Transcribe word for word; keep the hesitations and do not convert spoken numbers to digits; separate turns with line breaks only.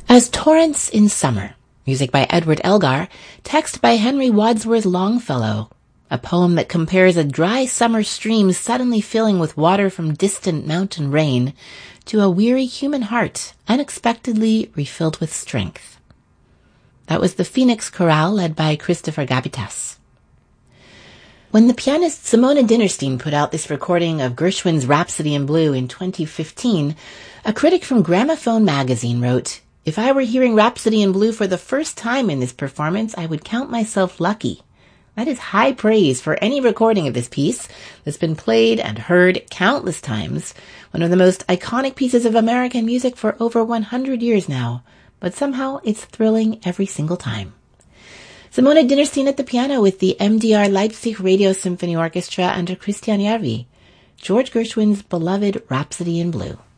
As Torrents in Summer, music by Edward Elgar, text by Henry Wadsworth Longfellow, a poem that compares a dry summer stream suddenly filling with water from distant mountain rain to a weary human heart unexpectedly refilled with strength. That was the Phoenix Chorale led by Christopher Gabitas. When the pianist Simona Dinnerstein put out this recording of Gershwin's Rhapsody in Blue in twenty fifteen, a critic from Gramophone magazine wrote, "If I were hearing Rhapsody in Blue for the first time in this performance, I would count myself lucky." That is high praise for any recording of this piece that's been played and heard countless times, one of the most iconic pieces of American music for over one hundred years now, but somehow it's thrilling every single time. Simona Dinnerstein at the piano with the M D R Leipzig Radio Symphony Orchestra under Christian Järvi, George Gershwin's beloved Rhapsody in Blue.